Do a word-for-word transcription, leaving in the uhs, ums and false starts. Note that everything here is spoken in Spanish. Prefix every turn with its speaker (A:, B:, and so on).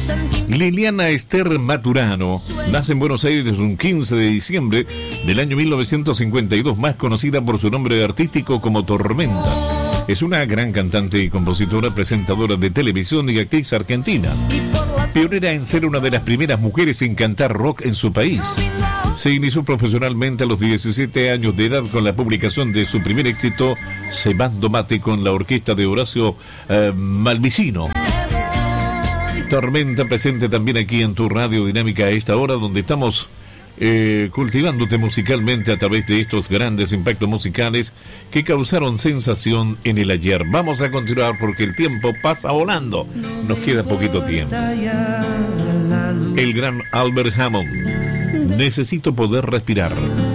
A: Liliana Esther Maturano nace en Buenos Aires un quince de diciembre del año mil novecientos cincuenta y dos, más conocida por su nombre artístico como Tormenta. Es una gran cantante y compositora, presentadora de televisión y actriz argentina. Pionera en ser una de las primeras mujeres en cantar rock en su país. Se inició profesionalmente a los diecisiete años de edad con la publicación de su primer éxito, Cebando Mate, con la orquesta de Horacio eh, Malvicino. Tormenta presente también aquí en tu Radio Dinámica a esta hora, donde estamos eh, cultivándote musicalmente a través de estos grandes impactos musicales que causaron sensación en el ayer. Vamos a continuar porque el tiempo pasa volando. Nos queda poquito tiempo. El gran Albert Hammond. Necesito poder respirar.